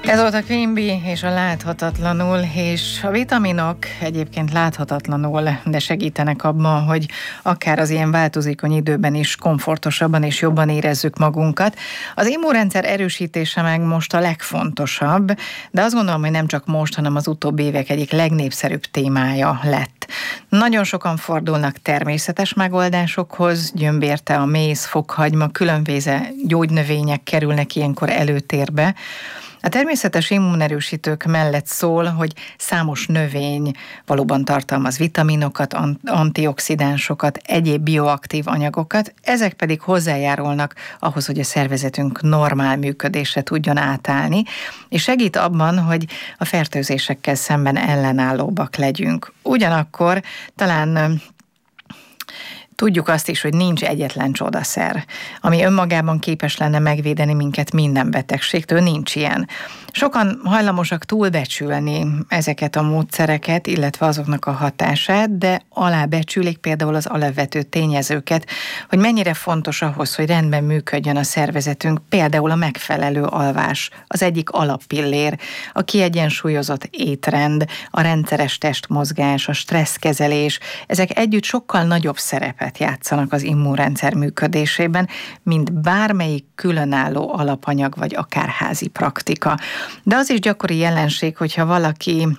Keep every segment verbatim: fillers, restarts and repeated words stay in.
Ez volt a Queen Bee és a Láthatatlanul, és a vitaminok egyébként láthatatlanul, de segítenek abban, hogy akár az ilyen változékony időben is komfortosabban és jobban érezzük magunkat. Az immunrendszer erősítése meg most a legfontosabb, de azt gondolom, hogy nem csak most, hanem az utóbbi évek egyik legnépszerűbb témája lett. Nagyon sokan fordulnak természetes megoldásokhoz, gyömbérte, a méz, fokhagyma, különböző gyógynövények kerülnek ilyenkor előtérbe. A természetes immunerősítők mellett szól, hogy számos növény valóban tartalmaz vitaminokat, antioxidánsokat, egyéb bioaktív anyagokat, ezek pedig hozzájárulnak ahhoz, hogy a szervezetünk normál működésre tudjon átállni, és segít abban, hogy a fertőzésekkel szemben ellenállóbbak legyünk. Ugyanakkor talán tudjuk azt is, hogy nincs egyetlen csodaszer, ami önmagában képes lenne megvédeni minket minden betegségtől, nincs ilyen. Sokan hajlamosak túlbecsülni ezeket a módszereket, illetve azoknak a hatását, de alábecsülik például az alapvető tényezőket, hogy mennyire fontos ahhoz, hogy rendben működjön a szervezetünk, például a megfelelő alvás, az egyik alappillér, a kiegyensúlyozott étrend, a rendszeres testmozgás, a stresszkezelés, ezek együtt sokkal nagyobb szerepet játszanak az immunrendszer működésében, mint bármelyik különálló alapanyag vagy akár házi praktika. De az is gyakori jelenség, hogyha valaki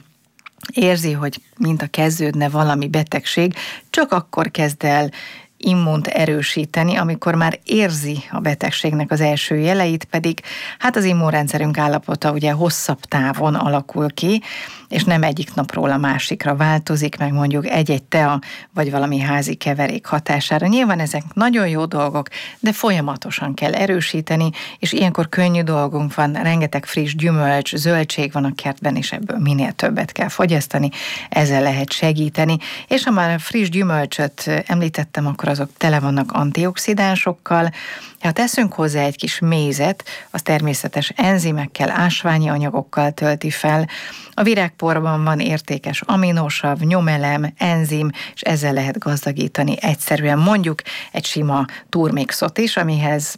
érzi, hogy mint a kezdődne valami betegség, csak akkor kezd el immunt erősíteni, amikor már érzi a betegségnek az első jeleit, pedig hát az immunrendszerünk állapota ugye hosszabb távon alakul ki, és nem egyik napról a másikra változik, meg mondjuk egy-egy tea, vagy valami házi keverék hatására. Nyilván ezek nagyon jó dolgok, de folyamatosan kell erősíteni, és ilyenkor könnyű dolgunk van, rengeteg friss gyümölcs, zöldség van a kertben, és ebből minél többet kell fogyasztani, ezzel lehet segíteni. És ha már a friss gyümölcsöt említettem, akkor azok tele vannak antioxidánsokkal. Ha teszünk hozzá egy kis mézet, az természetes enzimekkel, ásványi anyagokkal tölti fel. A virágporban van értékes aminosav, nyomelem, enzim, és ezzel lehet gazdagítani egyszerűen mondjuk egy sima turmixot is, amihez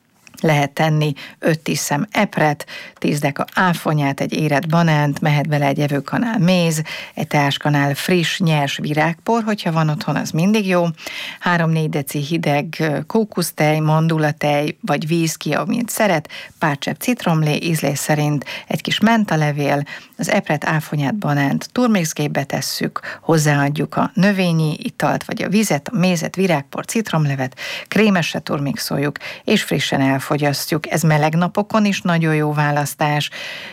lehet tenni öt-tíz szem epret, tíz deka áfonyát, egy érett banánt, mehet bele egy evőkanál méz, egy teáskanál friss, nyers virágpor, hogyha van otthon, az mindig jó, három-négy deci hideg kókusztej, mandulatej, vagy víz ki, amint szeret, pár csepp citromlé, ízlés szerint egy kis mentalevél, az epret, áfonyát, banánt turmixgépbe tesszük, hozzáadjuk a növényi italt, vagy a vizet, a mézet, virágpor, citromlevet, krémesre turmixoljuk, és frissen elfogyasztjuk. Ez meleg napokon is nagyon jó választás,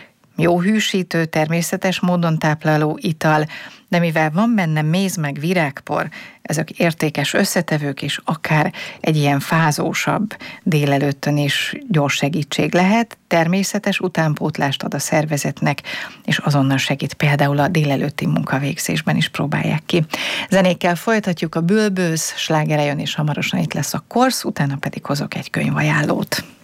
jó hűsítő, természetes módon tápláló ital, de mivel van benne méz meg virágpor, ezek értékes összetevők, és akár egy ilyen fázósabb délelőttön is gyors segítség lehet, természetes utánpótlást ad a szervezetnek, és azonnal segít, például a délelőtti munkavégzésben is próbálják ki. Zenékkel folytatjuk, a Bülbősz slágere jön, és hamarosan itt lesz a Korsz, utána pedig hozok egy könyvajánlót.